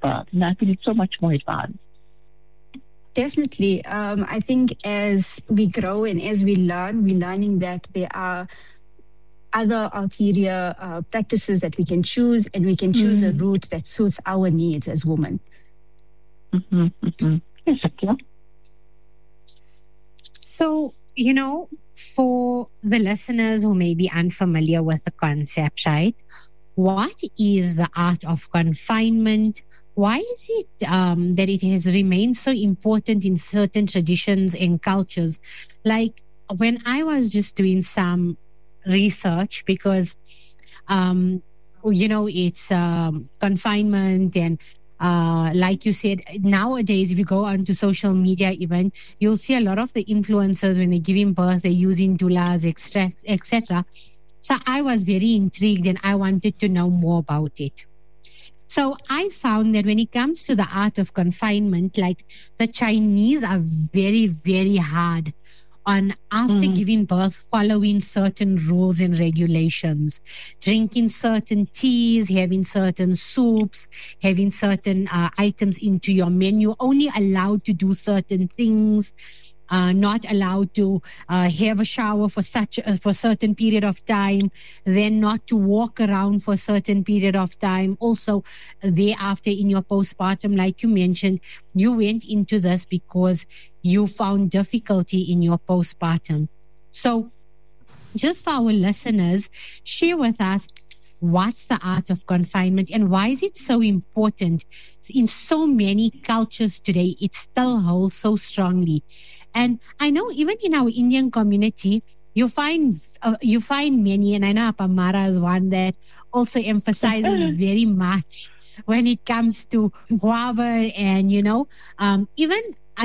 birth. And I feel it's so much more advanced. Definitely. I think as we grow and as we learn, we're learning that there are other ulterior practices that we can choose, and we can choose a route that suits our needs as women. Yes, Satya. So, for the listeners who may be unfamiliar with the concept, right? What is the art of confinement? Why is it that it has remained so important in certain traditions and cultures? Like when I was just doing some research, because, it's confinement and like you said, nowadays, if you go onto social media even, you'll see a lot of the influencers when they're giving birth, they're using doulas, etc. So I was very intrigued and I wanted to know more about it. So I found that when it comes to the art of confinement, like the Chinese are very, very hard on after giving birth, following certain rules and regulations, drinking certain teas, having certain soups, having certain items into your menu, only allowed to do certain things, not allowed to have a shower for a certain period of time, then not to walk around for a certain period of time. Also, thereafter in your postpartum, like you mentioned, you went into this because you found difficulty in your postpartum. So just for our listeners, share with us what's the art of confinement and why is it so important? In so many cultures today, it still holds so strongly. And I know even in our Indian community, you find many, and I know Apamara is one that also emphasizes very much when it comes to Huavar and, even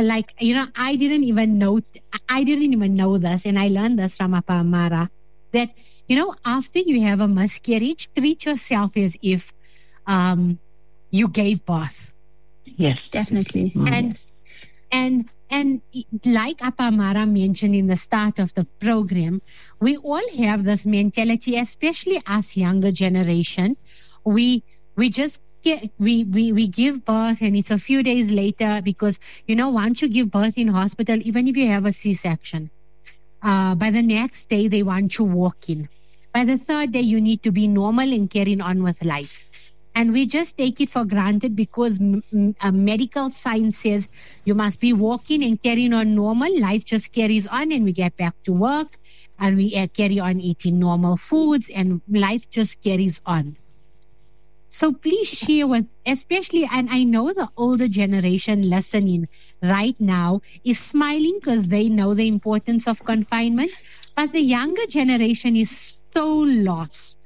I didn't even know this, and I learned this from Apamara, that, after you have a miscarriage, treat yourself as if you gave birth. Yes, definitely. And like Apamara mentioned in the start of the program, we all have this mentality, especially us younger generation. We just we give birth and it's a few days later because, once you give birth in hospital, even if you have a C-section, by the next day they want you walking. By the third day, you need to be normal and carrying on with life. And we just take it for granted because medical science says you must be walking and carrying on normal. Life just carries on and we get back to work and we carry on eating normal foods and life just carries on. So please share with, especially, and I know the older generation listening right now is smiling because they know the importance of confinement, but the younger generation is so lost.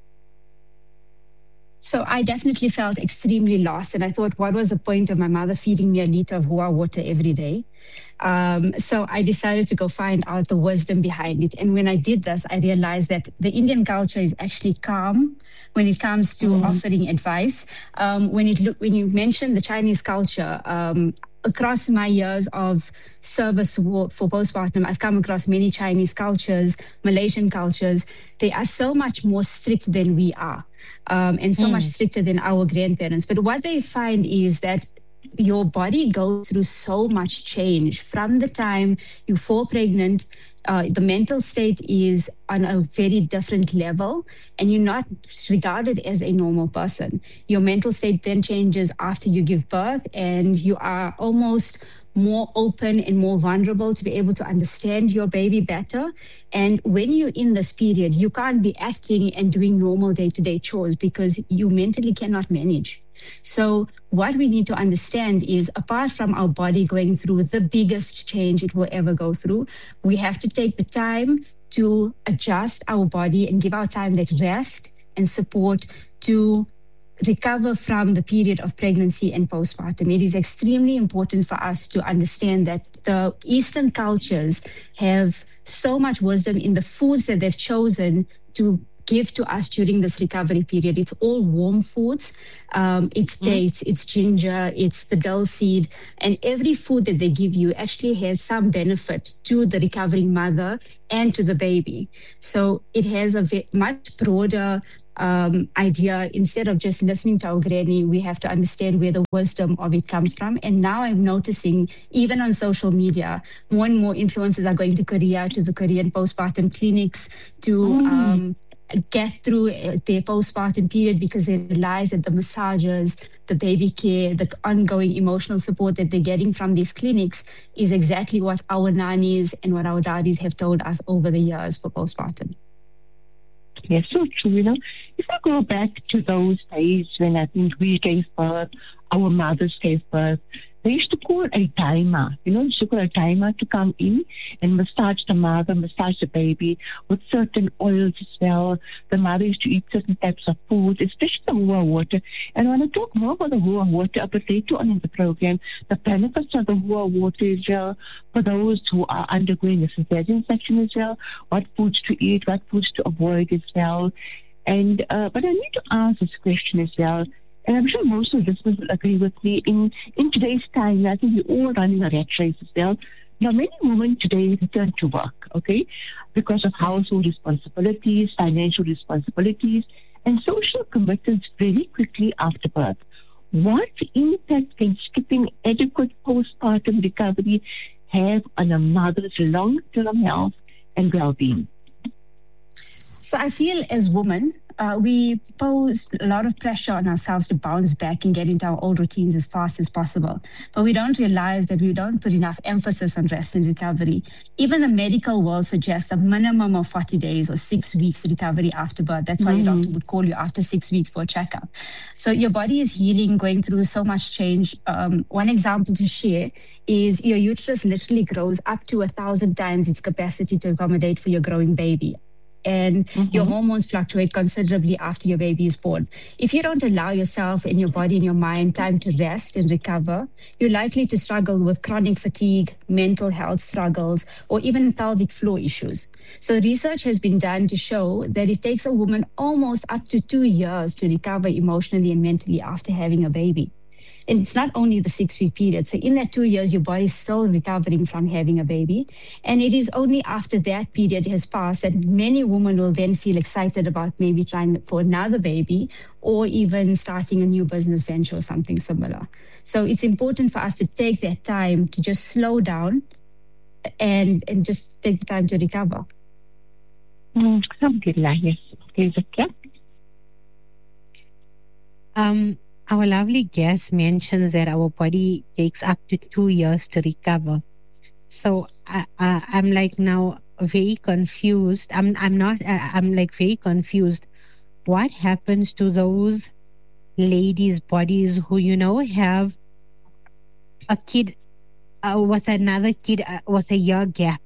So I definitely felt extremely lost. And I thought, what was the point of my mother feeding me a liter of Hua water every day? So I decided to go find out the wisdom behind it. And when I did this, I realized that the Indian culture is actually calm when it comes to offering advice. When you mentioned the Chinese culture, across my years of service for postpartum, I've come across many Chinese cultures, Malaysian cultures. They are so much more strict than we are, and so much stricter than our grandparents. But what they find is that your body goes through so much change from the time you fall pregnant. The mental state is on a very different level and you're not regarded as a normal person. Your mental state then changes after you give birth and you are almost more open and more vulnerable to be able to understand your baby better. And when you're in this period, you can't be acting and doing normal day-to-day chores because you mentally cannot manage. So what we need to understand is, apart from our body going through the biggest change it will ever go through, we have to take the time to adjust our body and give our time that rest and support to recover from the period of pregnancy and postpartum. It is extremely important for us to understand that the Eastern cultures have so much wisdom in the foods that they've chosen to give to us during this recovery period. It's all warm foods. It's dates, it's ginger, it's the dill seed, and every food that they give you actually has some benefit to the recovering mother and to the baby. So it has a much broader idea. Instead of just listening to our granny, we have to understand where the wisdom of it comes from. And now I'm noticing, even on social media, more and more influencers are going to Korea, to the Korean postpartum clinics to get through their postpartum period, because they realize that the massages, the baby care, the ongoing emotional support that they're getting from these clinics is exactly what our nannies and what our daddies have told us over the years for postpartum. Yes, so true. If I go back to those days when I think we gave birth, our mothers gave birth, they used to call a timer. They used to call a timer to come in and massage the mother, massage the baby with certain oils as well. The mother used to eat certain types of foods, especially the Hua water. And I want to talk more about the Hua water a bit later on in the program, the benefits of the Hua water as well, for those who are undergoing a cesarean section as well, what foods to eat, what foods to avoid as well. And but I need to ask this question as well. And I'm sure most of listeners will agree with me. In today's time, I think we're all running a rat race as well. Now, many women today return to work, okay, because of household responsibilities, financial responsibilities, and social commitments very quickly after birth. What impact can skipping adequate postpartum recovery have on a mother's long-term health and well-being? So I feel as women, we pose a lot of pressure on ourselves to bounce back and get into our old routines as fast as possible. But we don't realize that we don't put enough emphasis on rest and recovery. Even the medical world suggests a minimum of 40 days or 6 weeks recovery after birth. That's why your doctor would call you after 6 weeks for a checkup. So your body is healing, going through so much change. One example to share is your uterus literally grows up to 1,000 times its capacity to accommodate for your growing baby. And your hormones fluctuate considerably after your baby is born. If you don't allow yourself and your body and your mind time to rest and recover, you're likely to struggle with chronic fatigue, mental health struggles, or even pelvic floor issues. So research has been done to show that it takes a woman almost up to 2 years to recover emotionally and mentally after having a baby. And it's not only the 6 week period. So in that 2 years, your body's still recovering from having a baby. And it is only after that period has passed that many women will then feel excited about maybe trying for another baby or even starting a new business venture or something similar. So it's important for us to take that time to just slow down and just take the time to recover. Alhamdulillah, yes. Okay, Zakia? Our lovely guest mentions that our body takes up to 2 years to recover. So I'm like now very confused. I'm like very confused. What happens to those ladies' bodies who, have a kid with another kid with a year gap?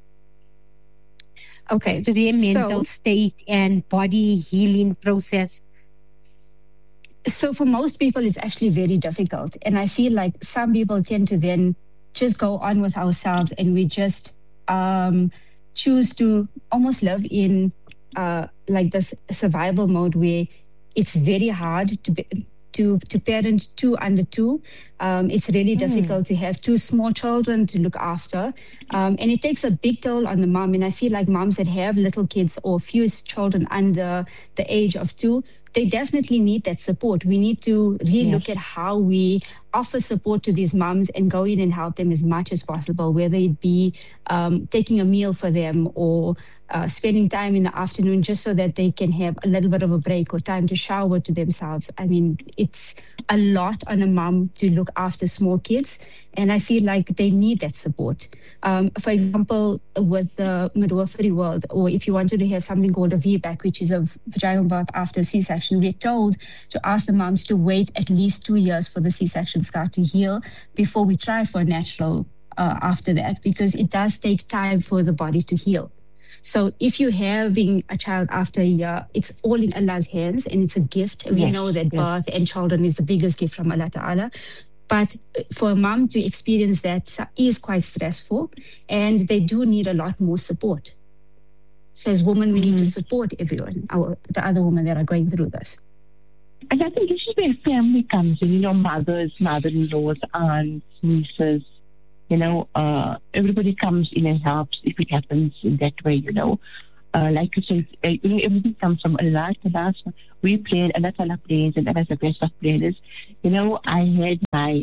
Okay. To their mental state and body healing process. So for most people, it's actually very difficult. And I feel like some people tend to then just go on with ourselves and we just choose to almost live in like this survival mode where it's very hard to parent 2 under 2. It's really difficult to have 2 small children to look after. And it takes a big toll on the mom. And I feel like moms that have little kids or few children under the age of 2, they definitely need that support. We need to really look at how we offer support to these moms and go in and help them as much as possible, whether it be taking a meal for them or spending time in the afternoon just so that they can have a little bit of a break or time to shower to themselves. I mean, it's a lot on a mom to look after small kids, and I feel like they need that support. For example, with the midwifery world, or if you wanted to have something called a VBAC, which is a vaginal birth after C-section, we're told to ask the moms to wait at least 2 years for the C-section scar to heal before we try for a natural after that, because it does take time for the body to heal. So if you're having a child after a year, it's all in Allah's hands and it's a gift. We know that birth and children is the biggest gift from Allah Ta'ala. But for a mom to experience that is quite stressful, and they do need a lot more support. So as women, we need to support everyone, the other women that are going through this. And I think this is where family comes in, mothers, mother-in-laws, aunts, nieces. Everybody comes in and helps if it happens in that way, like you said, everything comes from Allah. We play, Allah Ta'ala plays, and Allah is the best of players. I had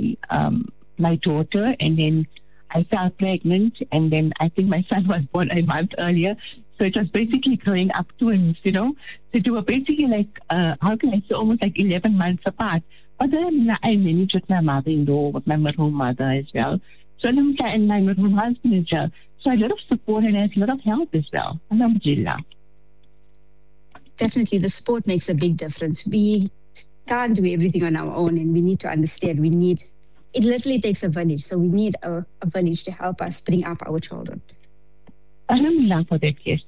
my daughter, and then I fell pregnant, and then I think my son was born a month earlier. So it was basically growing up twins, So they were basically like, how can I say, almost like 11 months apart. But then I managed with my mother-in-law, with my marhum mother as well. So and my marhum husband as well. So a lot of support and a lot of help as well. Alhamdulillah. Definitely, the support makes a big difference. We can't do everything on our own, and we need to understand. It literally takes a village. So we need a village to help us bring up our children. Alhamdulillah for that, yes.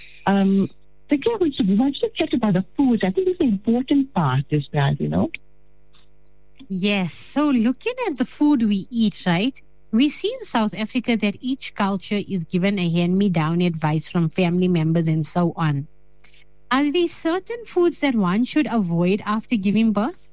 We want to chat about the foods. I think it's an important part as well, Yes. So looking at the food we eat, right? We see in South Africa that each culture is given a hand-me-down advice from family members and so on. Are there certain foods that one should avoid after giving birth?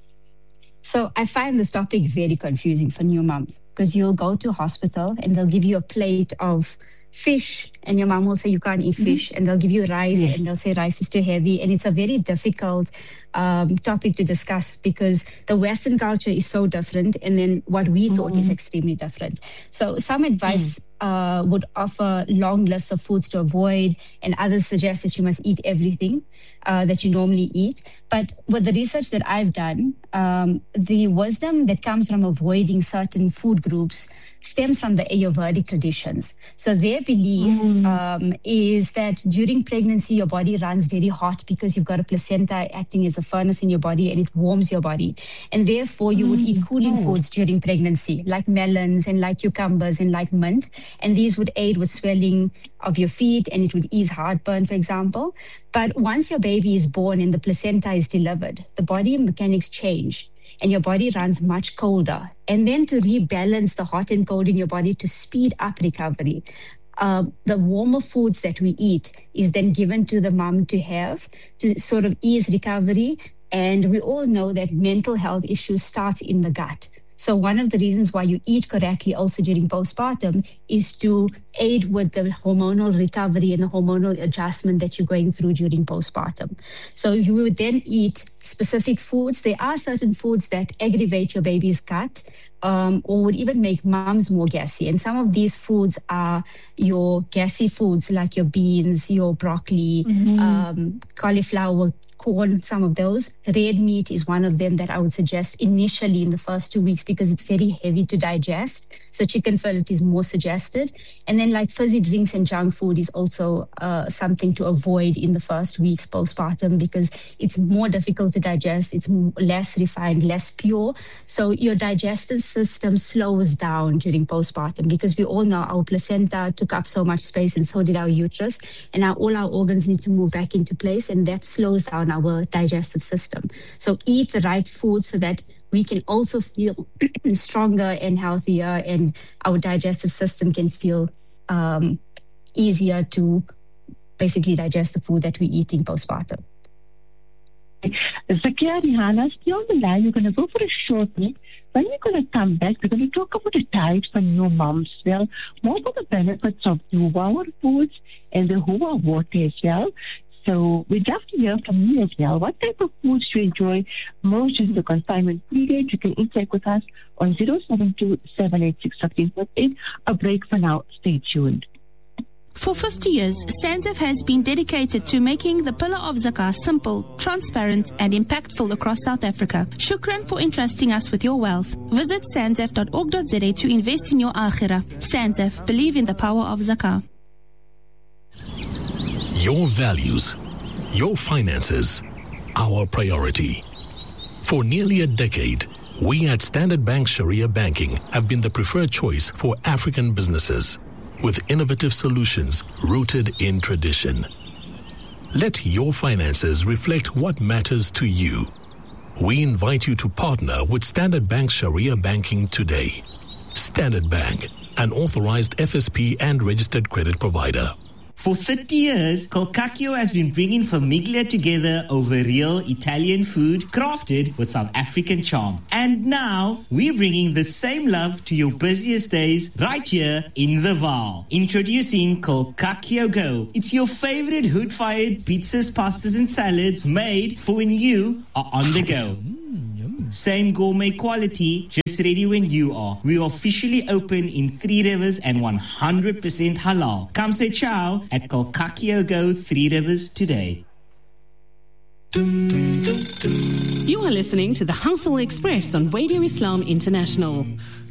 So I find this topic very confusing for new moms, because you'll go to a hospital and they'll give you a plate of fish, and your mom will say you can't eat fish, and they'll give you rice, and they'll say rice is too heavy, and it's a very difficult topic to discuss, because the Western culture is so different, and then what we thought is extremely different. So some advice would offer long lists of foods to avoid, and others suggest that you must eat everything that you normally eat. But with the research that I've done, the wisdom that comes from avoiding certain food groups stems from the Ayurvedic traditions. So their belief is that during pregnancy, your body runs very hot because you've got a placenta acting as a furnace in your body, and it warms your body. And therefore, you would eat cooling foods during pregnancy, like melons and like cucumbers and like mint. And these would aid with swelling of your feet, and it would ease heartburn, for example. But once your baby is born and the placenta is delivered, the body mechanics change, and your body runs much colder. And then to rebalance the hot and cold in your body to speed up recovery, the warmer foods that we eat is then given to the mom to have to sort of ease recovery. And we all know that mental health issues start in the gut. So one of the reasons why you eat correctly also during postpartum is to aid with the hormonal recovery and the hormonal adjustment that you're going through during postpartum. So you would then eat specific foods. There are certain foods that aggravate your baby's gut or would even make moms more gassy. And some of these foods are your gassy foods like your beans, your broccoli, cauliflower, corn, some of those. Red meat is one of them that I would suggest initially in the first 2 weeks because it's very heavy to digest. So chicken fillet is more suggested. And then like fizzy drinks and junk food is also something to avoid in the first weeks postpartum because it's more difficult to digest. It's less refined, less pure. So your digestive system slows down during postpartum because we all know our placenta took up so much space and so did our uterus. And now all our organs need to move back into place, and that slows down our digestive system. So eat the right food so that we can also feel stronger and healthier, and our digestive system can feel easier to basically digest the food that we're eating postpartum. Zakia, Rihanna, stay on the line. We're going to go for a short break. When we're going to come back, we're going to talk about the diet for new moms as well, more about the benefits of the Huwa foods and the Huwa water as well. So we'd love to hear from you as well. What type of foods do you enjoy most in the confinement period? You can interact with us on 072-786-1548. A break for now. Stay tuned. For 50 years, SANZF has been dedicated to making the Pillar of Zakah simple, transparent and impactful across South Africa. Shukran for entrusting us with your wealth. Visit sanzf.org.za to invest in your akhirah. SANZF, believe in the power of Zakah. Your values, your finances, our priority. For nearly a decade, we at Standard Bank Sharia Banking have been the preferred choice for African businesses, with innovative solutions rooted in tradition. Let your finances reflect what matters to you. We invite you to partner with Standard Bank Sharia Banking today. Standard Bank, an authorized FSP and registered credit provider. For 30 years, Colcacchio has been bringing famiglia together over real Italian food crafted with South African charm. And now, we're bringing the same love to your busiest days right here in the Vaal. Introducing Colcacchio Go. It's your favorite hood-fired pizzas, pastas and salads made for when you are on the go. Same gourmet quality, just ready when you are. We are officially open in Three Rivers and 100% halal. Come say ciao at Colcacchio Go 3 Rivers today. You are listening to the Household Express on Radio Islam International.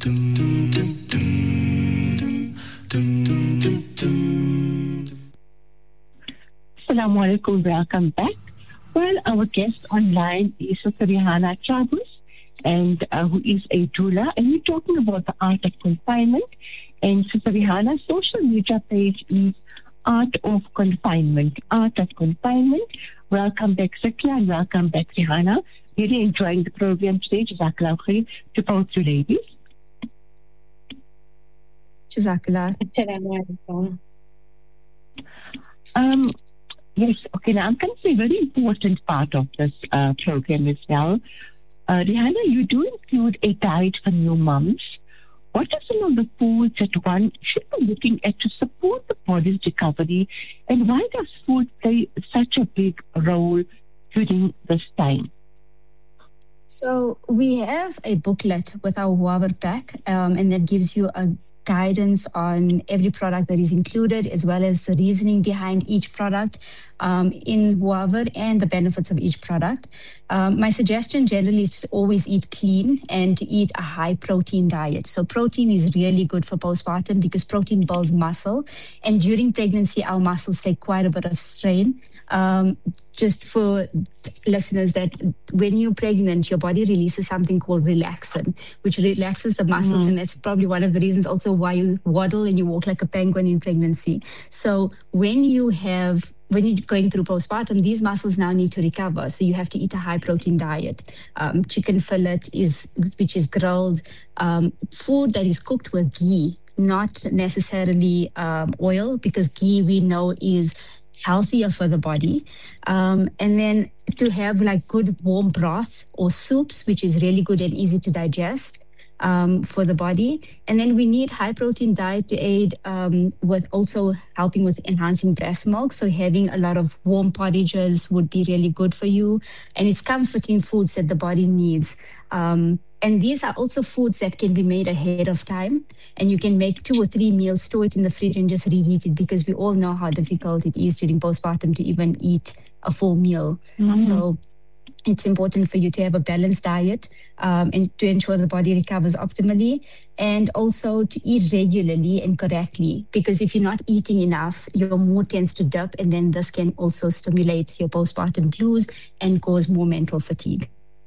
Assalamu alaikum, welcome back. Well, our guest online is Sister Rihanna Chabus, and who is a doula, and we're talking about the art of confinement. And Sister Rihanna's social media page is Art of Confinement. Art of Confinement. Welcome back, Sakia, and welcome back, Rihanna. Really enjoying the program today. Jazakallah khair to both you ladies. Jazakallah. Yes, okay, now I'm going to say a very important part of this program as well. Rihanna, you do include a diet for new moms. What are some of the foods that one should be looking at to support the body's recovery, and why does food play such a big role during this time? So we have a booklet with our Huawei pack, and that gives you a guidance on every product that is included, as well as the reasoning behind each product in Huawei and the benefits of each product. My suggestion generally is to always eat clean and to eat a high protein diet. So protein is really good for postpartum because protein builds muscle, and during pregnancy our muscles take quite a bit of strain. Just for listeners, that when you're pregnant, your body releases something called relaxin, which relaxes the muscles. And that's probably one of the reasons also why you waddle and you walk like a penguin in pregnancy. So when you're going through postpartum, these muscles now need to recover. So you have to eat a high protein diet. Chicken fillet which is grilled, food that is cooked with ghee, not necessarily oil, because ghee we know is healthier for the body. And then to have like good warm broth or soups, which is really good and easy to digest for the body. And then we need high protein diet to aid with also helping with enhancing breast milk. So having a lot of warm porridges would be really good for you. And it's comforting foods that the body needs. And these are also foods that can be made ahead of time. And you can make 2 or 3 meals, store it in the fridge and just reheat it, because we all know how difficult it is during postpartum to even eat a full meal. So it's important for you to have a balanced diet and to ensure the body recovers optimally, and also to eat regularly and correctly, because if you're not eating enough, your mood tends to dip, and then this can also stimulate your postpartum blues and cause more mental fatigue.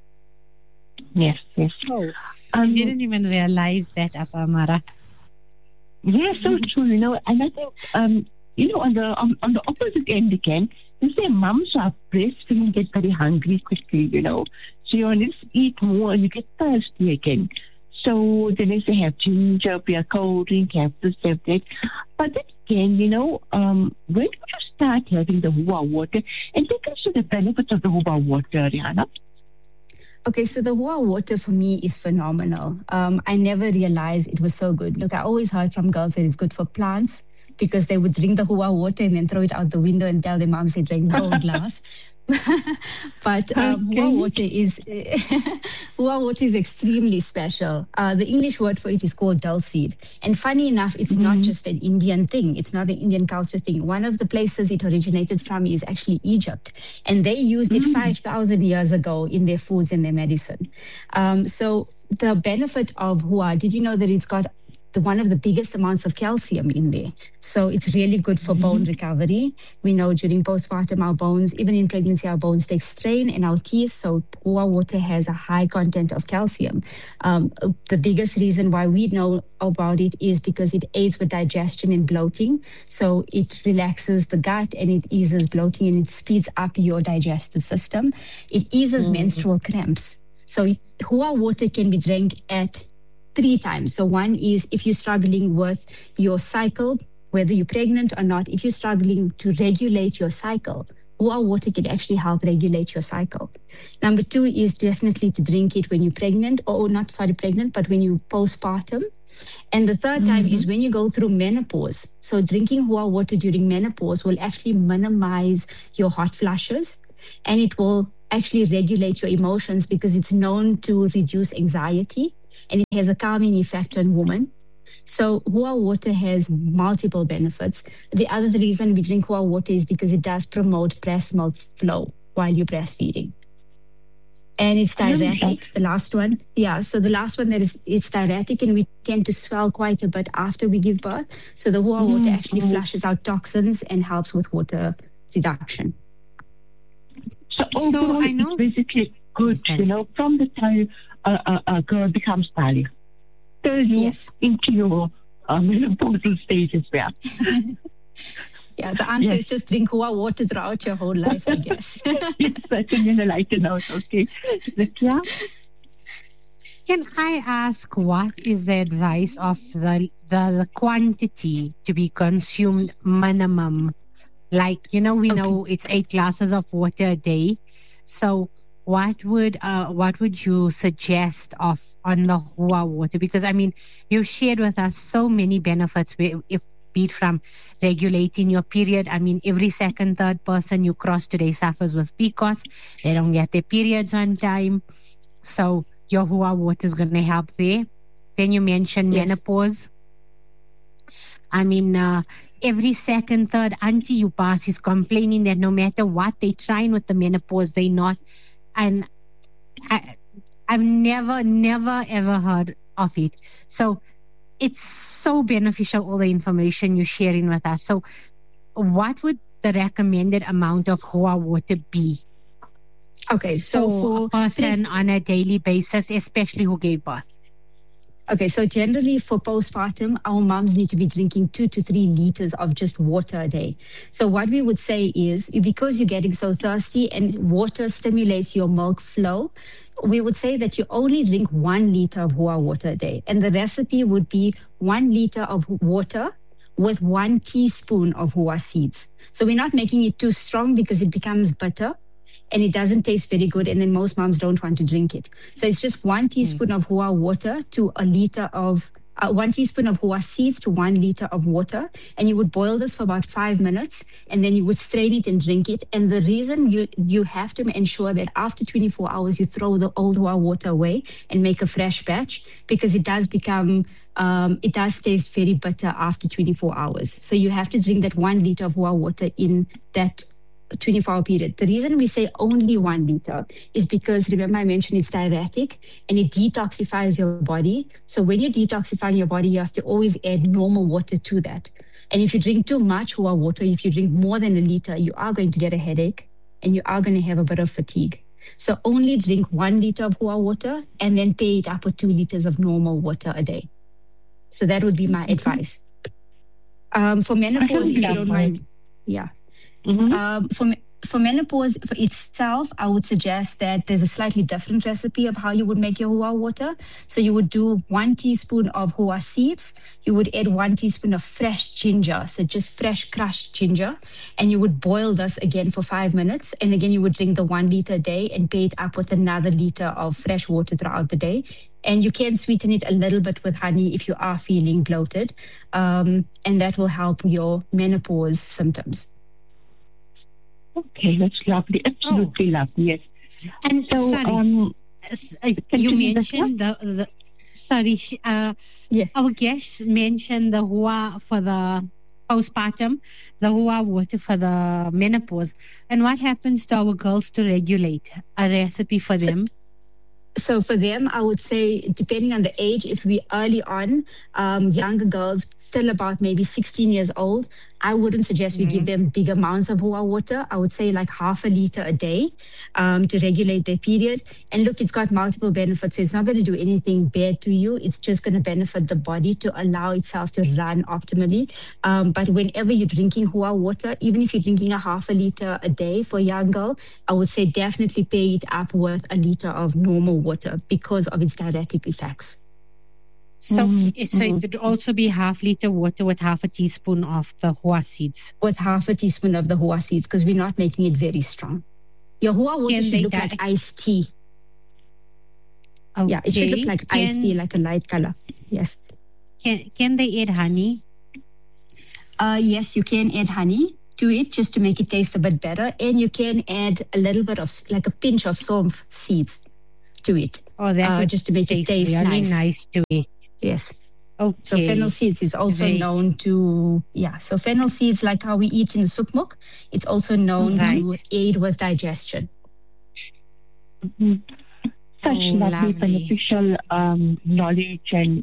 Yes. Oh, I didn't even realize that, Apamara. Yes, so true, and I think, on the opposite end again, you say moms who are breastfeeding get very hungry quickly, So you want to eat more and you get thirsty again. So then they say have ginger, be a cold drink, have this, have that. But then again, when would you start having the Hua water? And take us to the benefits of the Hua water, Rihanna. Okay, so the Hua water for me is phenomenal. I never realized it was so good. Look, I always heard from girls that it's good for plants, because they would drink the Hua water and then throw it out the window and tell their moms they drank the whole glass. But Hua water is extremely special. The English word for it is called dulseed. And funny enough, it's not just an Indian thing. It's not an Indian culture thing. One of the places it originated from is actually Egypt. And they used it 5,000 years ago in their foods and their medicine. So the benefit of Hua, did you know that it's got one of the biggest amounts of calcium in there? So it's really good for bone recovery. We know during postpartum, our bones, even in pregnancy, our bones take strain, and our teeth. So Hua water has a high content of calcium. The biggest reason why we know about it is because it aids with digestion and bloating. So it relaxes the gut and it eases bloating and it speeds up your digestive system. It eases menstrual cramps. So Hua water can be drank at 3 times. So one is if you're struggling with your cycle, whether you're pregnant or not, if you're struggling to regulate your cycle, Hua water can actually help regulate your cycle. Number 2 is definitely to drink it when you're pregnant, or not pregnant, but when you're postpartum. And the third time is when you go through menopause. So drinking Hua water during menopause will actually minimize your hot flushes, and it will actually regulate your emotions because it's known to reduce anxiety, and it has a calming effect on women. So Hua water has multiple benefits. The other reason we drink Hua water is because it does promote breast milk flow while you're breastfeeding. And it's diuretic, the last one. Yeah, so the last one, it's diuretic, and we tend to swell quite a bit after we give birth. So the Hua water actually flushes out toxins and helps with water reduction. So overall, I know it's basically good, from the time a girl becomes valid, till you into your menopausal stage as well. Yeah, the answer is just drink Hua water throughout your whole life, I guess. Yes, I think in a lighter note, okay. Zakia? Can I ask what is the advice of the quantity to be consumed minimum? Like, we know it's 8 glasses of water a day. So what would you suggest on the Hua water? Because, you've shared with us so many benefits, if be it from regulating your period. Every second, third person you cross today suffers with PCOS. They don't get their periods on time. So your Hua water is going to help there. Then you mentioned menopause. Every second, third auntie you pass is complaining that no matter what they're trying with the menopause, they're not. And I've never, ever heard of it. So it's so beneficial, all the information you're sharing with us. So what would the recommended amount of Hua water be? Okay, so for a person on a daily basis, especially who gave birth? Okay, so generally for postpartum, our moms need to be drinking 2 to 3 liters of just water a day. So what we would say is, because you're getting so thirsty and water stimulates your milk flow, we would say that you only drink 1 liter of Hua water a day. And the recipe would be 1 liter of water with 1 teaspoon of Hua seeds. So we're not making it too strong because it becomes bitter and it doesn't taste very good, and then most moms don't want to drink it. So it's just 1 teaspoon of Hua water to a liter of 1 teaspoon of Hua seeds to 1 liter of water, and you would boil this for about 5 minutes, and then you would strain it and drink it. And the reason you have to ensure that after 24 hours you throw the old Hua water away and make a fresh batch, because it does become it does taste very bitter after 24 hours. So you have to drink that 1 liter of Hua water in that 24-hour period. The reason we say only 1 liter is because, remember I mentioned it's diuretic and it detoxifies your body. So when you're detoxifying your body, you have to always add normal water to that. And if you drink too much Hua water, if you drink more than 1 liter, you are going to get a headache and you are going to have a bit of fatigue. So only drink 1 liter of Hua water and then pair it up with 2 liters of normal water a day. So that would be my advice. For menopause, if you don't mind. Yeah. For menopause for itself, I would suggest that there's a slightly different recipe of how you would make your Hua water. So you would do 1 teaspoon of Hua seeds. You would add 1 teaspoon of fresh ginger, so just fresh crushed ginger. And you would boil this again for 5 minutes. And again, you would drink the 1 liter a day and pair it up with another liter of fresh water throughout the day. And you can sweeten it a little bit with honey if you are feeling bloated. And that will help your menopause symptoms. Okay, that's lovely. Absolutely lovely. Yes. And so, you mentioned our guests mentioned the Hua for the postpartum, the Hua water for the menopause. And what happens to our girls to regulate? A recipe for them? So for them, I would say, depending on the age, if we early on, younger girls till about maybe 16 years old, I wouldn't suggest we give them big amounts of Hua water. I would say like 1/2 liter a day to regulate their period. And look, it's got multiple benefits. So it's not going to do anything bad to you. It's just going to benefit the body to allow itself to run optimally. But whenever you're drinking Hua water, even if you're drinking 1/2 liter a day for a young girl, I would say definitely pair it up with 1 liter of normal water because of its diuretic effects. So it would also be half liter water with half a teaspoon of the hua seeds. With half a teaspoon of the hua seeds, because we're not making it very strong. Your hua water should look like iced tea. Okay. Yeah, it should look like iced tea, like a light color. Yes. Can they add honey? Yes, you can add honey to it just to make it taste a bit better. And you can add a little bit of, like a pinch of somf seeds to it. Oh, that just to make it taste really nice to it. Yes. Okay. So fennel seeds is also known to, so fennel seeds, like how we eat in the sukmuk, it's also known to aid with digestion. Such lovely beneficial knowledge and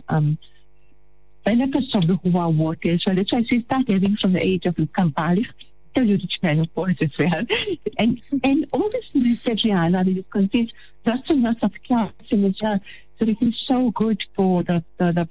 benefits of the hua water. So that's why I say start having from the age of Kampali. Tell you rich menopause as well. And all this research, Rihanna, that contains lots and lots of calcium as well. So it is so good for the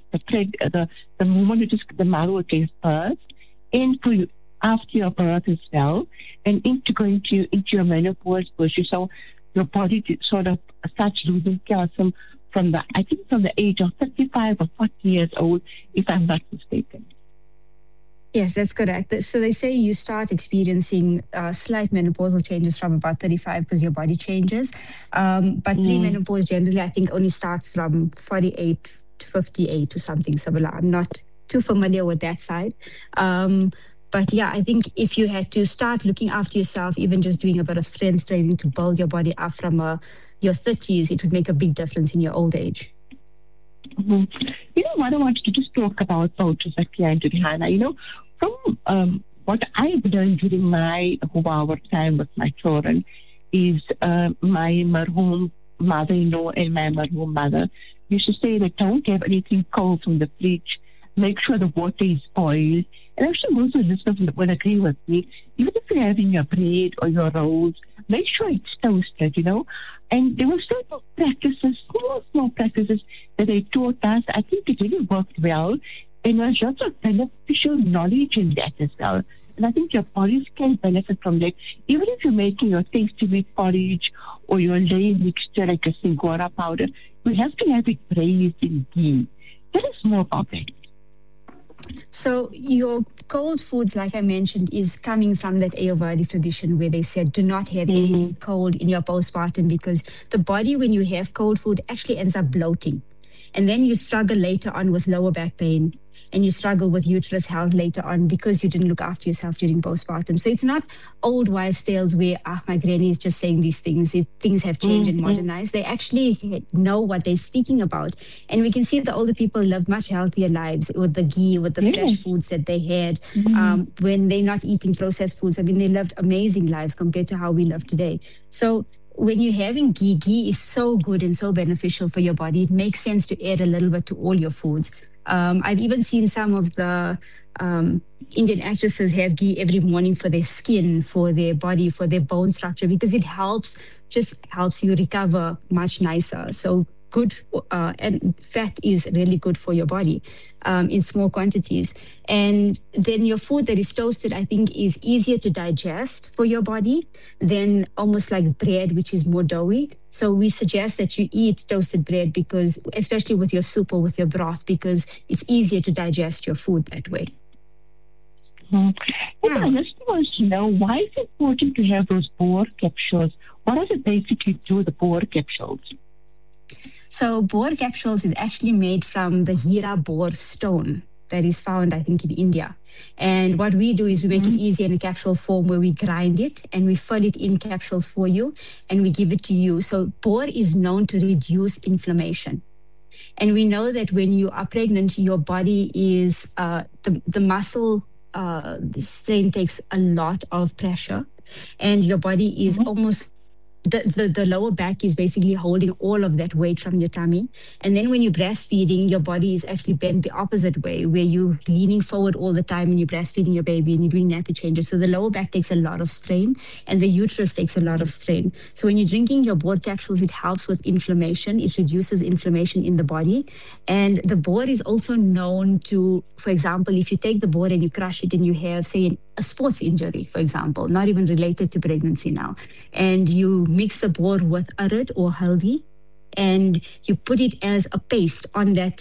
moment you just the marrow gives birth, and for you after your birth as well, and into your menopause, because your body sort of starts losing calcium from the age of 35 or 40 years old, if I'm not mistaken. Yes, that's correct. So they say you start experiencing slight menopausal changes from about 35 because your body changes. But premenopause generally, I think, only starts from 48 to 58 or something similar. I'm not too familiar with that side. But yeah, I think if you had to start looking after yourself, even just doing a bit of strength training to build your body up from your 30s, it would make a big difference in your old age. You know what I wanted to just talk about, Zakia and Rihanna, from what I've learned during my hua time with my children is my marhum mother-in-law and my marhum mother used to say that don't have anything cold from the fridge. Make sure the water is boiled. And I'm sure most of the listeners will agree with me. Even if you're having your bread or your rolls, make sure it's toasted, And there were certain practices, small practices that they taught us. I think it really worked well. And there's lots of beneficial knowledge in that as well. And I think your bodies can benefit from that. Even if you're making your tasty wheat porridge or your lay mixture like a singora powder, you have to have it braised in ghee. Tell us more about that. So your cold foods, like I mentioned, is coming from that Ayurvedic tradition where they said do not have anything cold in your postpartum, because the body, when you have cold food, actually ends up bloating. And then you struggle later on with lower back pain, and you struggle with uterus health later on because you didn't look after yourself during postpartum. So it's not old wives' tales where my granny is just saying these things. Things have changed and modernized. They actually know what they're speaking about. And we can see the older people lived much healthier lives with the ghee, with the fresh foods that they had when they're not eating processed foods. I mean, they lived amazing lives compared to how we live today. So when you're having ghee is so good and so beneficial for your body. It makes sense to add a little bit to all your foods. I've even seen some of the Indian actresses have ghee every morning for their skin, for their body, for their bone structure, because it helps you recover much nicer. So good, and fat is really good for your body in small quantities. And then your food that is toasted, I think, is easier to digest for your body than almost like bread, which is more doughy. So we suggest that you eat toasted bread, because, especially with your soup or with your broth, because it's easier to digest your food that way. I just want to know, why is it important to have those boar capsules? What does it basically do, the boar capsules? So boar capsules is actually made from the Hira boar stone that is found, I think, in India. And what we do is we make it easy in a capsule form where we grind it and we fill it in capsules for you and we give it to you. So boar is known to reduce inflammation. And we know that when you are pregnant, your body is, the muscle strain takes a lot of pressure, and your body is almost, the lower back is basically holding all of that weight from your tummy. And then when you're breastfeeding, your body is actually bent the opposite way, where you're leaning forward all the time and you're breastfeeding your baby and you're doing nappy changes. So the lower back takes a lot of strain and the uterus takes a lot of strain. So when you're drinking your boar capsules, it helps with inflammation. It reduces inflammation in the body. And the boar is also known to, for example, if you take the boar and you crush it and you have, say, a sports injury, for example, not even related to pregnancy now, and you mix the boar with urad or haldi, and you put it as a paste on that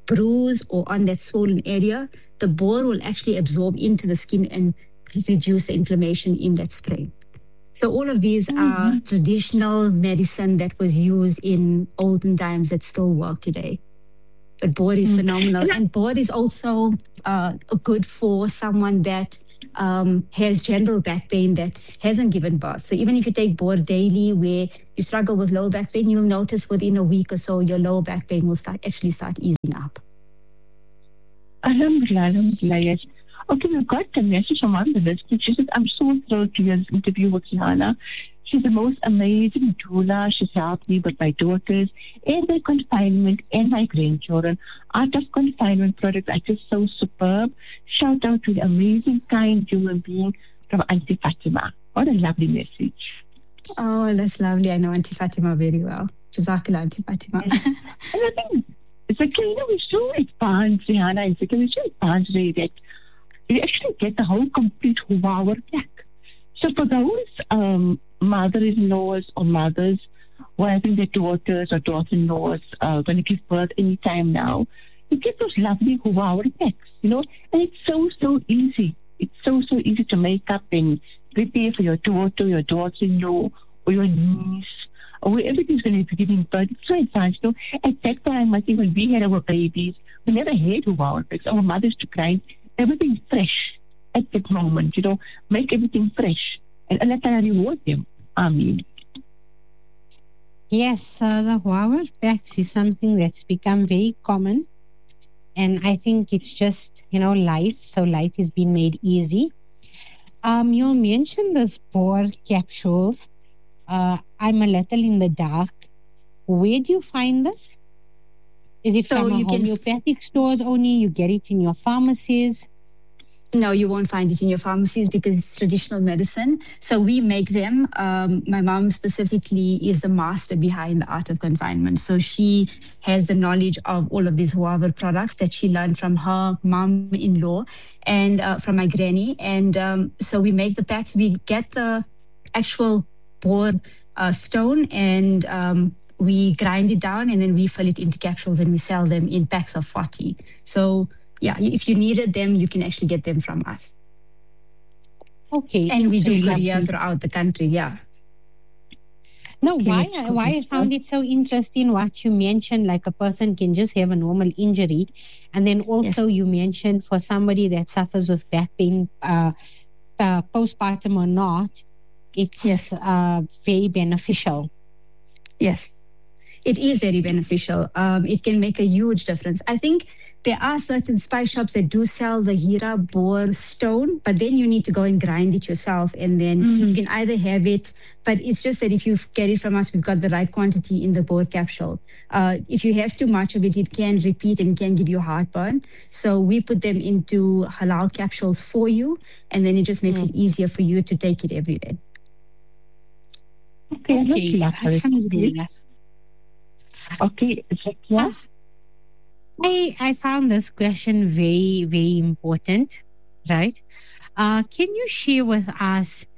bruise or on that swollen area, the bore will actually absorb into the skin and reduce the inflammation in that sprain. So all of these are traditional medicine that was used in olden times that still work today. But bore is phenomenal. And bore is also good for someone that has general back pain that hasn't given birth. So even if you take bore daily where you struggle with lower back pain, you'll notice within a week or so your lower back pain will start easing up. Alhamdulillah, yes. Okay, we've got a message from one of the listeners. She says, I'm so thrilled to hear this interview with Rihanna. She's the most amazing doula. She's helped me with my daughters and their confinement and my grandchildren. Out of confinement products are just so superb. Shout out to the amazing, kind human being from Auntie Fatima. What a lovely message. Oh, that's lovely. I know Auntie Fatima very well. Jazakallah, Auntie Fatima. And I think it's like, we're so advanced, Rihanna. It's like, we're so advanced today that you actually get the whole complete Huawei pack. So for those mother-in-laws or mothers who are having their daughters or daughter-in-laws going to give birth anytime now, you get those lovely Huawei packs, and it's so easy. It's so easy to make up and prepare for your daughter, your daughter-in-law, or your niece, or whoever is going to be giving birth. It's so advanced. At that time, I think when we had our babies, we never had Huawei packs. Our mothers to grind everything fresh at that moment, make everything fresh. And Allah Ta'ala reward them. Ameen. Yes, the Huawei packs is something that's become very common. And I think it's just, life. So life has been made easy. You mentioned this bore capsules. I'm a little in the dark. Where do you find this? Is it from homeopathic stores only? You get it in your pharmacies? No, you won't find it in your pharmacies because it's traditional medicine. So we make them. My mom specifically is the master behind the art of confinement. So she has the knowledge of all of these Huawei products that she learned from her mom-in-law and from my granny. And so we make the packs. We get the actual bore stone and we grind it down and then we fill it into capsules and we sell them in packs of 40. So yeah, if you needed them, you can actually get them from us. Okay. And we do courier throughout the country, yeah. No, why I found it so interesting what you mentioned, like a person can just have a normal injury. And then also you mentioned for somebody that suffers with back pain, postpartum or not, it's very beneficial. Yes, it is very beneficial. It can make a huge difference. I think there are certain spice shops that do sell the Hira bore stone, but then you need to go and grind it yourself and then you can either have it, but it's just that if you get it from us, we've got the right quantity in the bore capsule. If you have too much of it, it can repeat and can give you heartburn. So we put them into halal capsules for you and then it just makes it easier for you to take it every day. Okay, Zakia. I found this question very, very important, right? Can you share with us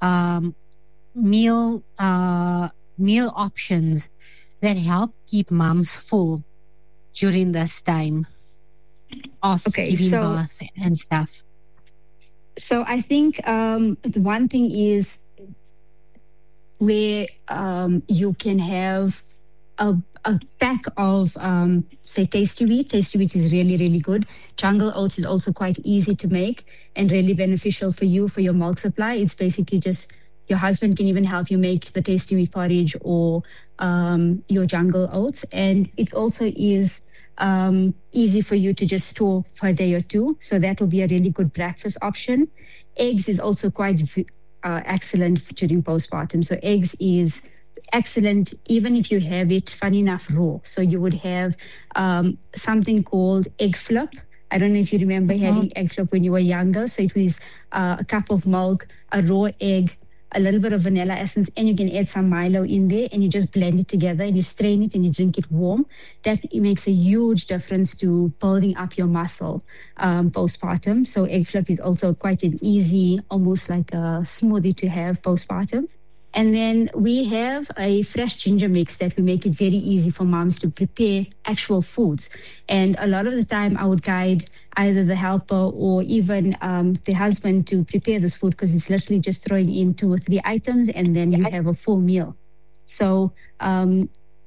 meal options that help keep moms full during this time of giving birth and stuff? So I think the one thing is where you can have a pack of, say, Tasty Wheat. Tasty Wheat is really, really good. Jungle Oats is also quite easy to make and really beneficial for you, for your milk supply. It's basically just, your husband can even help you make the Tasty Wheat porridge or your Jungle Oats. And it also is easy for you to just store for a day or two. So that will be a really good breakfast option. Eggs is also quite excellent during postpartum. So eggs is excellent even if you have it, funny enough, raw. So you would have something called egg flip. I don't know if you remember having egg flip when you were younger. So it was a cup of milk, a raw egg, a little bit of vanilla essence, and you can add some Milo in there and you just blend it together and you strain it and you drink it warm. That it makes a huge difference to building up your muscle postpartum. So egg flip is also quite an easy, almost like a smoothie to have postpartum. And then we have a fresh ginger mix that we make it very easy for moms to prepare actual foods. And a lot of the time I would guide either the helper or even the husband to prepare this food, because it's literally just throwing in 2 or 3 items and then you have a full meal. So having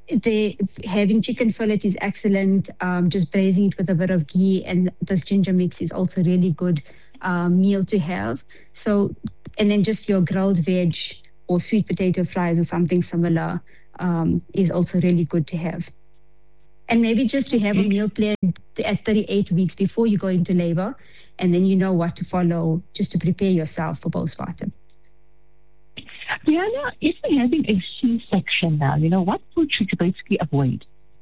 chicken fillet is excellent. Just braising it with a bit of ghee, and this ginger mix is also really good meal to have. So, and then just your grilled veg or sweet potato fries or something similar is also really good to have. And maybe just to have a meal plan at 38 weeks before you go into labor, and then you know what to follow just to prepare yourself for postpartum. Rihanna, if we're having a C-section now, what food should you basically avoid?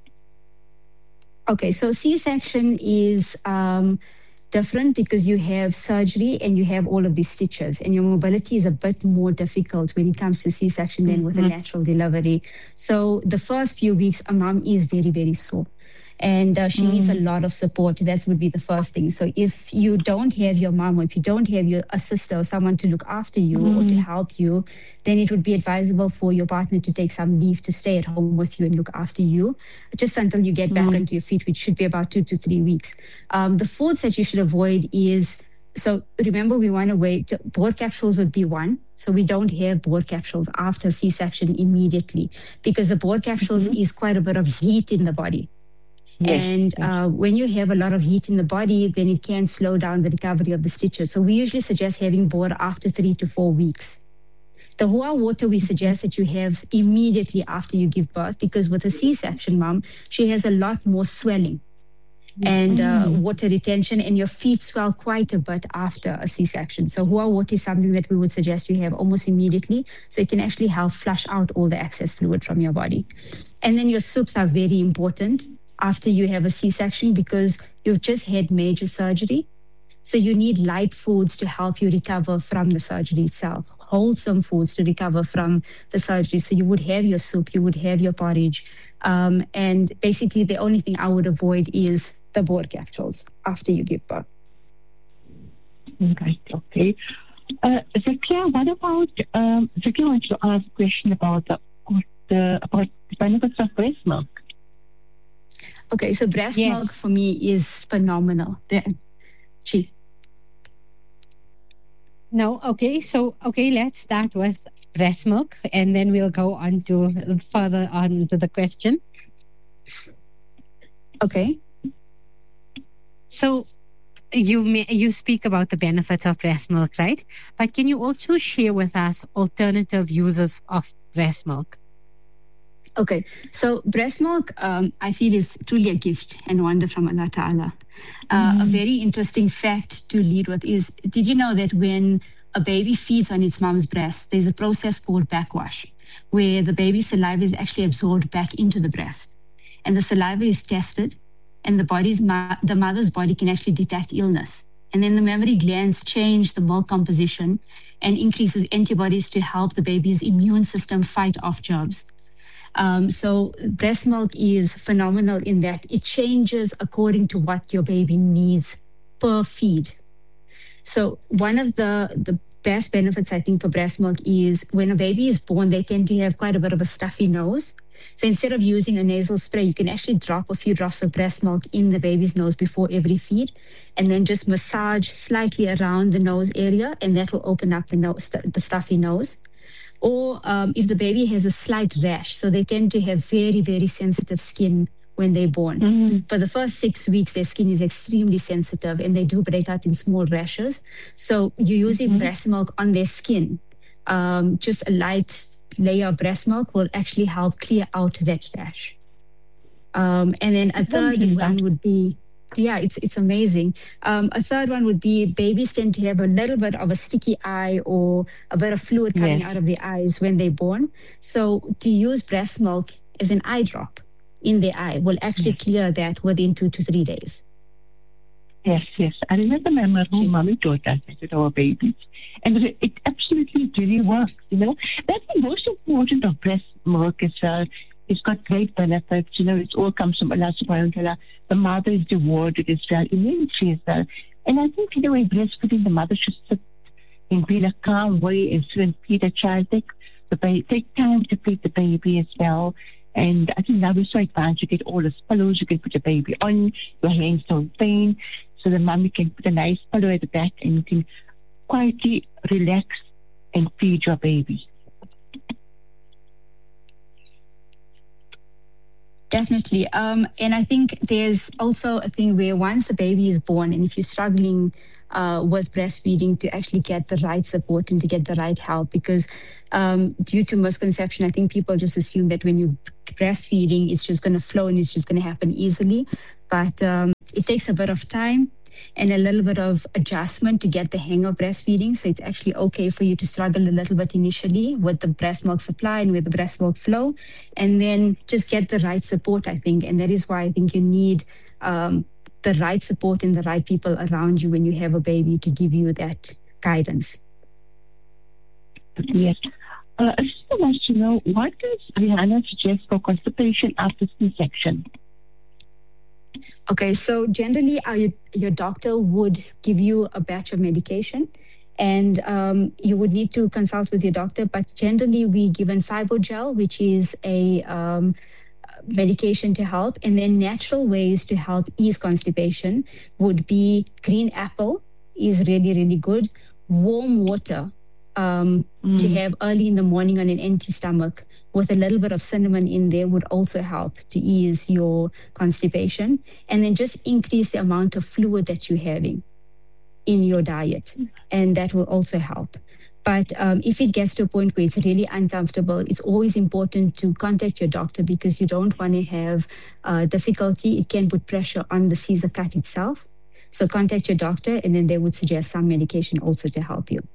Okay, so C-section is different because you have surgery and you have all of these stitches, and your mobility is a bit more difficult when it comes to C-section than with a natural delivery. So the first few weeks, a mom is very, very sore, and she needs a lot of support. That would be the first thing. So if you don't have your mom, or if you don't have a sister or someone to look after you or to help you, then it would be advisable for your partner to take some leave to stay at home with you and look after you just until you get back onto your feet, which should be about 2 to 3 weeks. The foods that you should avoid is, so remember, we want to wait. Board capsules would be one. So we don't have board capsules after C-section immediately, because the board capsules is quite a bit of heat in the body. Yes, and when you have a lot of heat in the body, then it can slow down the recovery of the stitches. So we usually suggest having board after 3 to 4 weeks. The Hua water we suggest that you have immediately after you give birth, because with a C-section mom, she has a lot more swelling and water retention, and your feet swell quite a bit after a C-section. So Hua water is something that we would suggest you have almost immediately, so it can actually help flush out all the excess fluid from your body. And then your soups are very important after you have a C-section, because you've just had major surgery. So you need light foods to help you recover from the surgery itself, wholesome foods to recover from the surgery. So you would have your soup, you would have your porridge. And basically the only thing I would avoid is the board capsules after you give birth. Right, okay. Zakia, what about, Zakia wants to ask a question about the benefits of breast milk. Okay, so breast milk for me is phenomenal. No, okay. So, let's start with breast milk, and then we'll go on to further on to the question. Okay. So, you speak about the benefits of breast milk, right? But can you also share with us alternative uses of breast milk? Okay, so breast milk, I feel, is truly a gift and wonder from Allah Ta'ala. A very interesting fact to lead with is, did you know that when a baby feeds on its mom's breast, there's a process called backwash, where the baby's saliva is actually absorbed back into the breast. And the saliva is tested, and the mother's body can actually detect illness. And then the mammary glands change the milk composition and increases antibodies to help the baby's immune system fight off germs. So breast milk is phenomenal in that it changes according to what your baby needs per feed. So one of the best benefits, I think, for breast milk is when a baby is born, they tend to have quite a bit of a stuffy nose. So instead of using a nasal spray, you can actually drop a few drops of breast milk in the baby's nose before every feed, and then just massage slightly around the nose area, and that will open up the stuffy nose. Or if the baby has a slight rash, so they tend to have very, very sensitive skin when they're born. For the first 6 weeks, their skin is extremely sensitive and they do break out in small rashes. So you're using breast milk on their skin. Just a light layer of breast milk will actually help clear out that rash. And then a third one would be, it's amazing. A third one would be babies tend to have a little bit of a sticky eye or a bit of fluid coming out of the eyes when they're born. So to use breast milk as an eye drop in the eye will actually clear that within 2 to 3 days. Yes. I remember my mommy taught us with our babies. And it absolutely really works, That's the most important of breast milk as well. It's got great benefits, it all comes from Allah subhanahu wa ta'ala. The mother is rewarded as well, immediately as well. And I think, breastfeeding, the mother should sit in a calm way and sit and feed a child. Take take time to feed the baby as well. And I think that is so advanced. You get all the pillows, you can put the baby on, your hands don't pain. So the mommy can put a nice pillow at the back and you can quietly relax and feed your baby. Definitely. And I think there's also a thing where once the baby is born, and if you're struggling with breastfeeding, to actually get the right support and to get the right help, because due to misconception, I think people just assume that when you're breastfeeding, it's just going to flow and it's just going to happen easily. But it takes a bit of time and a little bit of adjustment to get the hang of breastfeeding. So it's actually okay for you to struggle a little bit initially with the breast milk supply and with the breast milk flow, and then just get the right support, I think. And that is why I think you need the right support and the right people around you when you have a baby to give you that guidance. Yes. I just want to know, what does Rihanna suggest for constipation after C-section? Okay, so generally your doctor would give you a batch of medication, and you would need to consult with your doctor. But generally we given Fibogel, which is a medication to help. And then natural ways to help ease constipation would be green apple is really, really good. Warm water to have early in the morning on an empty stomach with a little bit of cinnamon in there would also help to ease your constipation. And then just increase the amount of fluid that you're having in your diet, and that will also help. But if it gets to a point where it's really uncomfortable, it's always important to contact your doctor, because you don't want to have difficulty. It can put pressure on the Caesar cut itself. So contact your doctor, and then they would suggest some medication also to help you.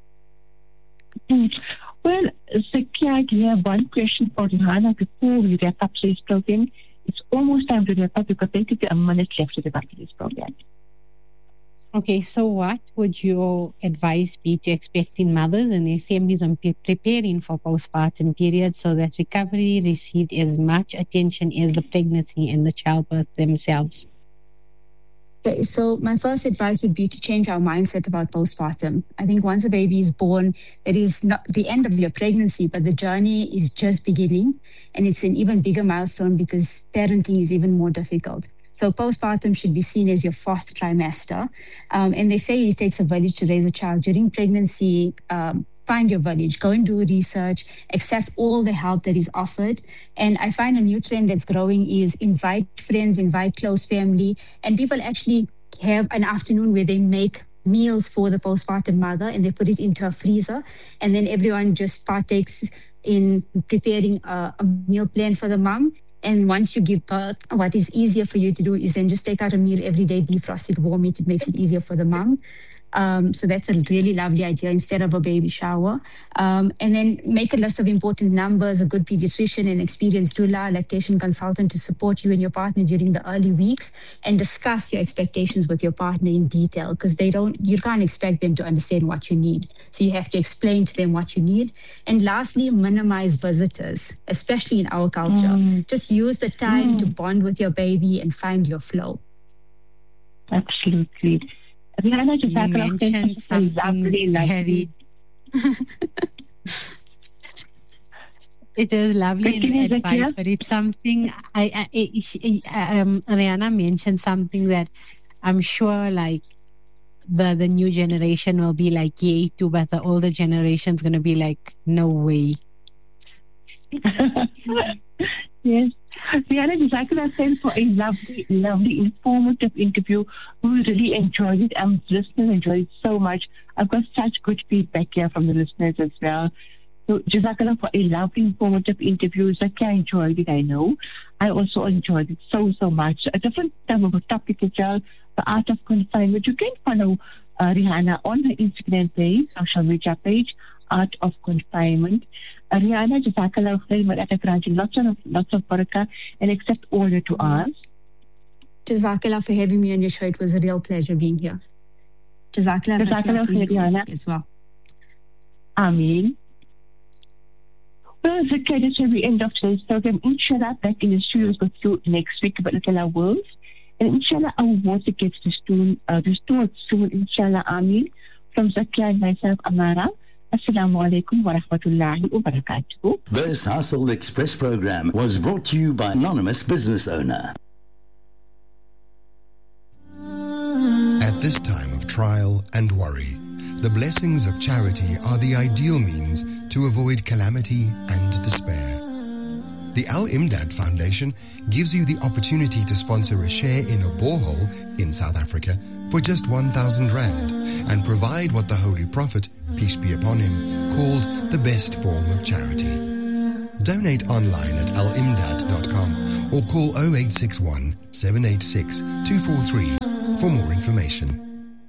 Well, Zakia, I have one question for Rihanna before we wrap up today's program. It's almost time to wrap up because there is a minute left to wrap up today's program. Okay, so what would your advice be to expecting mothers and their families on preparing for postpartum period so that recovery received as much attention as the pregnancy and the childbirth themselves? Okay, so my first advice would be to change our mindset about postpartum. I think once a baby is born, it is not the end of your pregnancy, but the journey is just beginning. And it's an even bigger milestone because parenting is even more difficult. So postpartum should be seen as your fourth trimester. And they say it takes a village to raise a child. During pregnancy, find your village, go and do research, accept all the help that is offered. And I find a new trend that's growing is invite friends, invite close family, and people actually have an afternoon where they make meals for the postpartum mother and they put it into a freezer. And then everyone just partakes in preparing a meal plan for the mom. And once you give birth, what is easier for you to do is then just take out a meal every day, defrost it, warm it. It makes it easier for the mom. So that's a really lovely idea instead of a baby shower. And then make a list of important numbers, a good pediatrician, an experienced doula, lactation consultant to support you and your partner during the early weeks, and discuss your expectations with your partner in detail, because you can't expect them to understand what you need. So you have to explain to them what you need. And lastly, minimize visitors, especially in our culture. Just use the time to bond with your baby and find your flow. Absolutely. Rihanna, just mentioned something very... It is lovely in advice, but it's something Rihanna mentioned something that I'm sure like the new generation will be like yay to, but the older generation's going to be like no way. Yes. Rihanna, Jazakallah khair for a lovely, informative interview. We really enjoyed it. Listeners enjoyed it so much. I've got such good feedback here from the listeners as well. So, Jazakallah for a lovely, informative interview. Zakia enjoyed it, I know. I also enjoyed it so much. A different type of a topic as well, the art of confinement. You can follow Rihanna on her Instagram page, social media page, Art of Confinement. Rihanna, Jazakallah khair, granting lots of barakah and accept all that to ask. Jazakallah for having me on your show. It was a real pleasure being here. Jazakallah khair, Rihanna, as well. Ameen. Well, Zakia, that's where we end of today's program. Inshallah, back in the studios with you next week about Little Worlds. And inshallah, our water gets restored soon, inshallah, Ameen. From Zakia and myself, Amara, Assalamu alaikum wa rahmatullahi wa barakatuh. This Hustle Express program was brought to you by Anonymous Business Owner. At this time of trial and worry, the blessings of charity are the ideal means to avoid calamity and despair. The Al-Imdad Foundation gives you the opportunity to sponsor a share in a borehole in South Africa for just 1,000 Rand and provide what the Holy Prophet, peace be upon him, called the best form of charity. Donate online at alimdad.com or call 0861 786 243 for more information.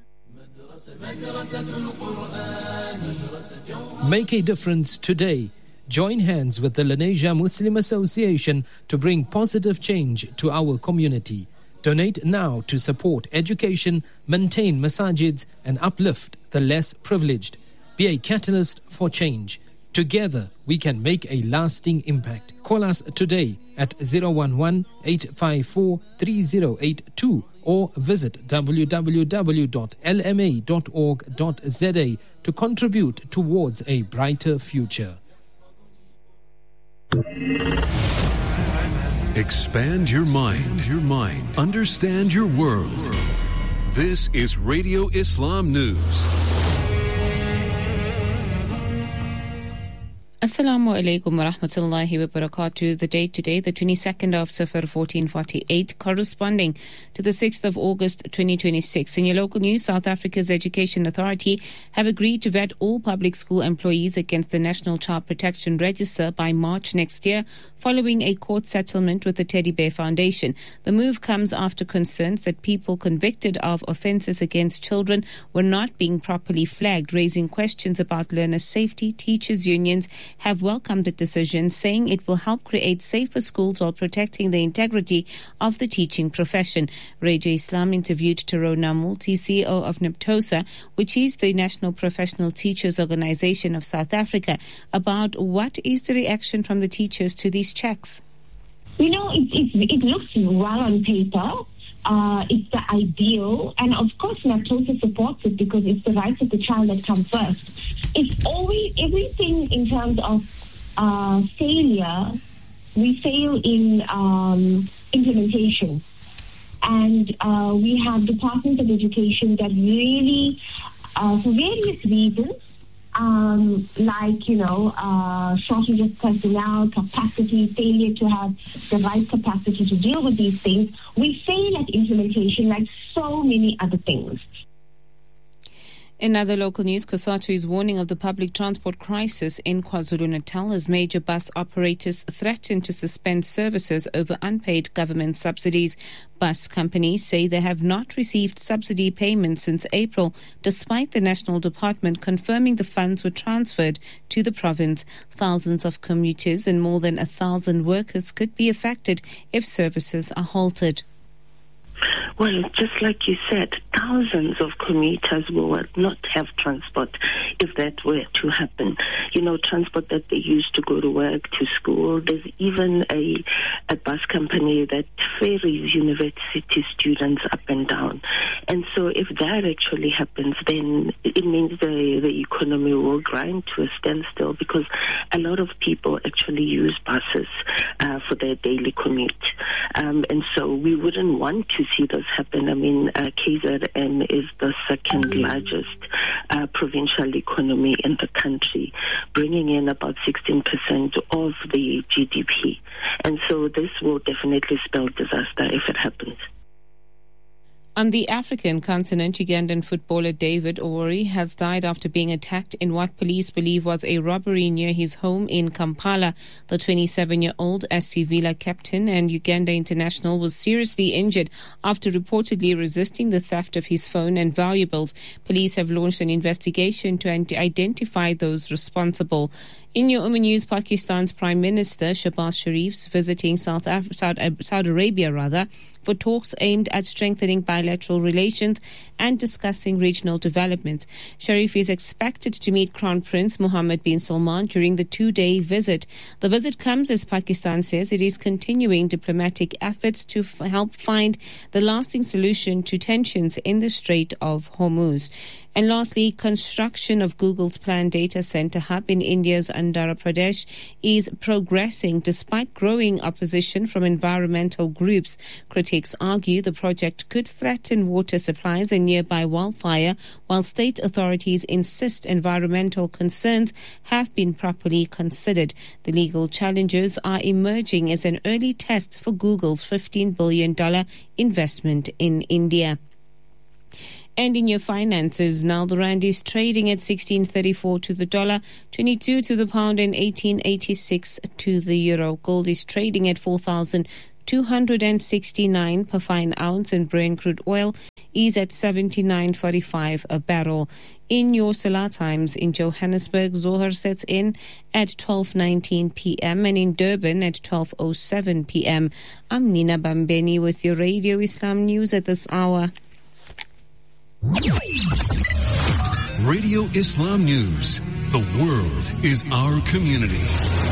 Make a difference today. Join hands with the Lenasia Muslim Association to bring positive change to our community. Donate now to support education, maintain masajids, and uplift the less privileged. Be a catalyst for change. Together, we can make a lasting impact. Call us today at 011-854-3082 or visit www.lma.org.za to contribute towards a brighter future. Expand your mind. Understand your world. This is Radio Islam News. Assalamu alaikum wa rahmatullahi wa barakatuh. The date today, the 22nd of Safar 1448, corresponding to the 6th of August 2026. In your local news, South Africa's Education Authority have agreed to vet all public school employees against the National Child Protection Register by March next year, following a court settlement with the Teddy Bear Foundation. The move comes after concerns that people convicted of offences against children were not being properly flagged, raising questions about learner safety. Teachers' unions have welcomed the decision, saying it will help create safer schools while protecting the integrity of the teaching profession. Radio Islam interviewed Tarona Multi, CEO of NEPTOSA, which is the National Professional Teachers Organization of South Africa, about what is the reaction from the teachers to these checks. You know, it looks well on paper. It's the ideal, and of course NEPTOSA supports it because it's the rights of the child that come first. It's always everything in terms of failure. We fail in implementation, and we have departments of education that really, for various reasons, shortage of personnel, capacity, failure to have the right capacity to deal with these things, we fail at implementation like so many other things. In other local news, COSATU is warning of the public transport crisis in KwaZulu-Natal as major bus operators threaten to suspend services over unpaid government subsidies. Bus companies say they have not received subsidy payments since April, despite the National Department confirming the funds were transferred to the province. Thousands of commuters and more than 1,000 workers could be affected if services are halted. Well, just like you said, thousands of commuters will not have transport if that were to happen. You know, transport that they use to go to work, to school. There's even a bus company that ferries university students up and down. And so if that actually happens, then it means the economy will grind to a standstill because a lot of people actually use buses for their daily commute. And so we wouldn't want to see this happen. I mean, KZN is the second largest provincial economy in the country, bringing in about 16% of the GDP. And so this will definitely spell disaster if it happens. On the African continent, Ugandan footballer David Owori has died after being attacked in what police believe was a robbery near his home in Kampala. The 27-year-old SC Villa captain and Uganda international was seriously injured after reportedly resisting the theft of his phone and valuables. Police have launched an investigation to identify those responsible. In your news, Pakistan's Prime Minister Shehbaz Sharif's visiting Saudi Arabia for talks aimed at strengthening bilateral relations and discussing regional developments. Sharif is expected to meet Crown Prince Mohammed bin Salman during the two-day visit. The visit comes as Pakistan says it is continuing diplomatic efforts to help find the lasting solution to tensions in the Strait of Hormuz. And lastly, construction of Google's planned data center hub in India's Andhra Pradesh is progressing despite growing opposition from environmental groups. Critics argue the project could threaten water supplies and nearby wildfire, while state authorities insist environmental concerns have been properly considered. The legal challenges are emerging as an early test for Google's $15 billion investment in India. And in your finances, now the rand is trading at 16.34 to the dollar, 22 to the pound and 18.86 to the euro. Gold is trading at 4,269 per fine ounce, and Brent crude oil is at 79.45 a barrel. In your Salah times, in Johannesburg, Zohar sets in at 12:19 p.m. and in Durban at 12:07 p.m. I'm Nina Bambeni with your Radio Islam News at this hour. Radio Islam News. The world is our community.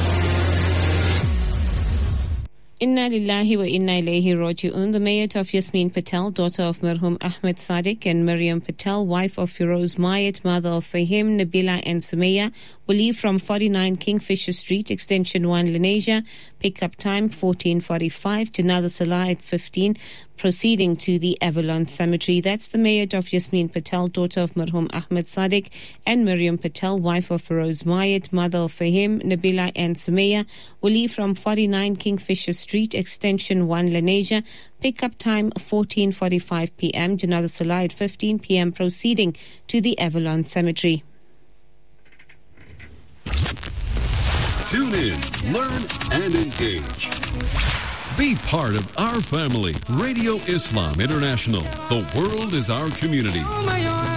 Inna lillahi wa inna ilayhi raji'un. The Mayat of Yasmin Patel, daughter of Marhum Ahmed Sadiq, and Miriam Patel, wife of Firoz Mayat, mother of Fahim, Nabila and Sumaya, will leave from 49 Kingfisher Street, Extension 1, Lenasia. Pickup time 14:45. Janazah Salah at 15. Proceeding to the Avalon Cemetery. That's the Mayat of Yasmin Patel, daughter of Marhum Ahmed Sadiq, and Miriam Patel, wife of Firoz Mayat, mother of Fahim, Nabila and Sumaya, will leave from 49 Kingfisher Street, Extension 1, Lenasia. Pickup time 14:45 p.m. Janazah Salah at 15 p.m. Proceeding to the Avalon Cemetery. Tune in, learn, and engage. Be part of our family. Radio Islam International. The world is our community.